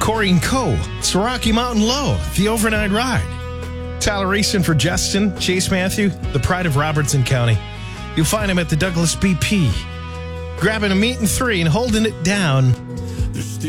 Corey and Co. It's the Rocky Mountain Low, the overnight ride. Tyler racing for Justin, Chase Matthew, the pride of Robertson County. You'll find him at the Douglas BP, grabbing a meat and three and holding it down.